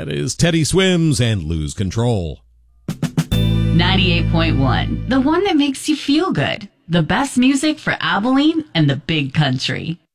That is Teddy Swims and Lose Control. 98.1, the one that makes you feel good. The best music for Abilene and the big country.